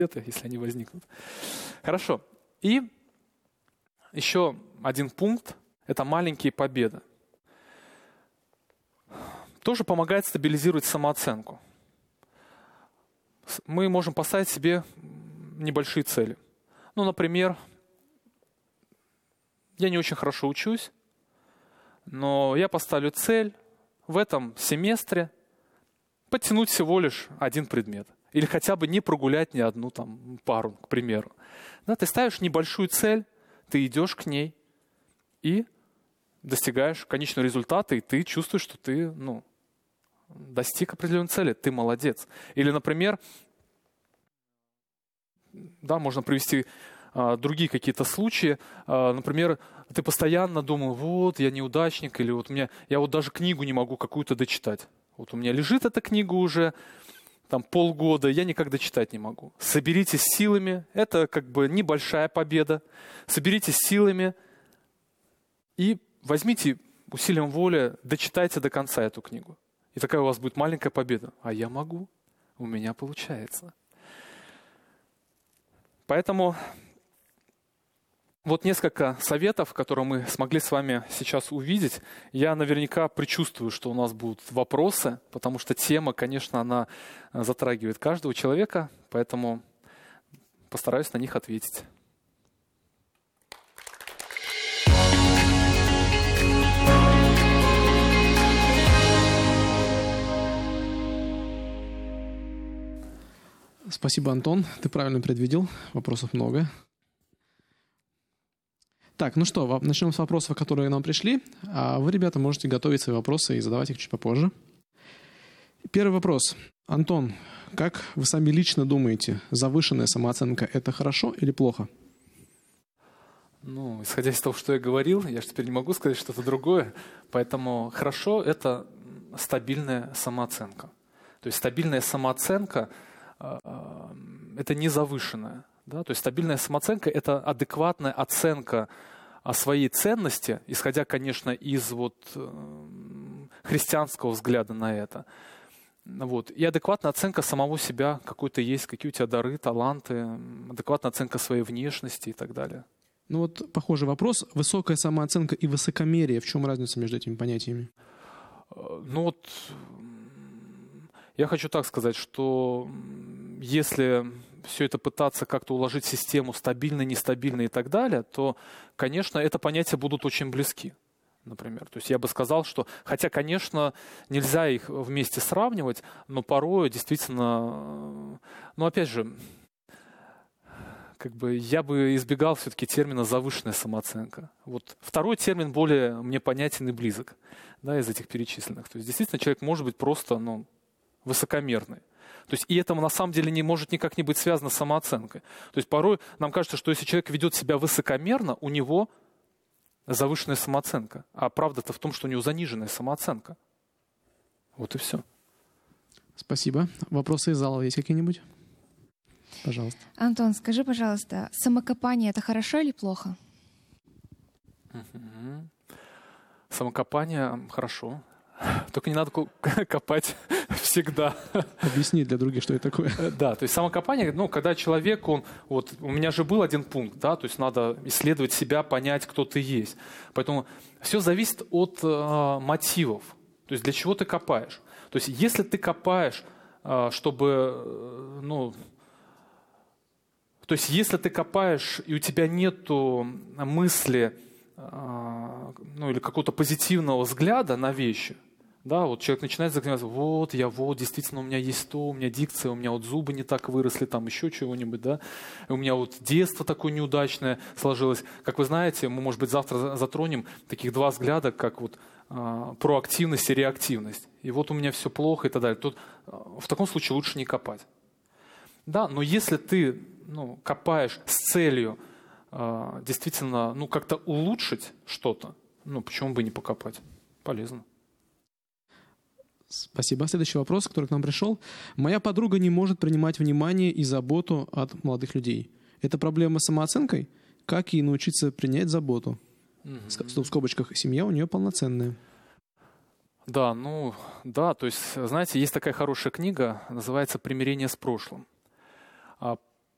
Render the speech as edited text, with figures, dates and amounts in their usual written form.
если они возникнут. Хорошо. И еще один пункт – это маленькие победы. Тоже помогает стабилизировать самооценку. Мы можем поставить себе небольшие цели. Ну, например, я не очень хорошо учусь, но я поставлю цель в этом семестре подтянуть всего лишь один предмет. Или хотя бы не прогулять ни одну там пару, к примеру. Да, ты ставишь небольшую цель, ты идешь к ней и достигаешь конечного результата, и ты чувствуешь, что ты достиг определенной цели, ты молодец. Или, например, да, можно привести другие какие-то случаи. Например, ты постоянно думал, вот, я неудачник, или вот я вот даже книгу не могу какую-то дочитать. Вот у меня лежит эта книга уже там полгода, я никак дочитать не могу. Соберитесь силами, это как бы небольшая победа. Соберитесь силами и возьмите усилием воли, дочитайте до конца эту книгу. И такая у вас будет маленькая победа. А я могу, у меня получается. Поэтому вот несколько советов, которые мы смогли с вами сейчас увидеть. Я наверняка предчувствую, что у нас будут вопросы, потому что тема, конечно, она затрагивает каждого человека, поэтому постараюсь на них ответить. Спасибо, Антон. Ты правильно предвидел. Вопросов много. Так, ну что, начнем с вопросов, которые нам пришли. А вы, ребята, можете готовить свои вопросы и задавать их чуть попозже. Первый вопрос. Антон, как вы сами лично думаете, завышенная самооценка – это хорошо или плохо? Ну, исходя из того, что я говорил, я же теперь не могу сказать что-то другое. Поэтому хорошо – это стабильная самооценка. То есть стабильная самооценка – это не завышенная. Да? То есть стабильная самооценка – это адекватная оценка своей ценности, исходя, конечно, из христианского взгляда на это. И адекватная оценка самого себя, какой-то есть, какие у тебя дары, таланты, адекватная оценка своей внешности и так далее. Ну вот похожий вопрос. Высокая самооценка и высокомерие. В чем разница между этими понятиями? Я хочу так сказать, что если все это пытаться как-то уложить в систему стабильно, нестабильно и так далее, то, конечно, это понятия будут очень близки, например. То есть я бы сказал, что, хотя, конечно, нельзя их вместе сравнивать, но порой действительно, опять же, я бы избегал все-таки термина «завышенная самооценка». Второй термин более мне понятен и близок, да, из этих перечисленных. То есть действительно человек может быть просто, высокомерный. То есть и это на самом деле не может никак не быть связано с самооценкой. То есть порой нам кажется, что если человек ведет себя высокомерно, у него завышенная самооценка. А правда-то в том, что у него заниженная самооценка. Вот и все. Спасибо. Вопросы из зала есть какие-нибудь? Пожалуйста. Антон, скажи, пожалуйста, самокопание — это хорошо или плохо? Самокопание хорошо. Только не надо копать всегда. Объясни для других, что это такое. Да, то есть самокопание, когда человек, у меня же был один пункт, да, то есть надо исследовать себя, понять, кто ты есть. Поэтому все зависит от мотивов. То есть для чего ты копаешь. То есть если ты копаешь, чтобы, то есть если ты копаешь, и у тебя нету мысли, или какого-то позитивного взгляда на вещи, да, человек начинает заниматься, действительно у меня есть то, у меня дикция, у меня зубы не так выросли, там еще чего-нибудь, да, у меня детство такое неудачное сложилось. Как вы знаете, мы, может быть, завтра затронем таких два взгляда, как проактивность и реактивность. И у меня все плохо и так далее. Тут в таком случае лучше не копать. Да, но если ты копаешь с целью действительно как-то улучшить что-то, почему бы не покопать? Полезно. Спасибо. Следующий вопрос, который к нам пришел. Моя подруга не может принимать внимание и заботу от молодых людей. Это проблема с самооценкой? Как ей научиться принять заботу? В скобочках, семья у нее полноценная. Да, то есть, знаете, есть такая хорошая книга, называется «Примирение с прошлым».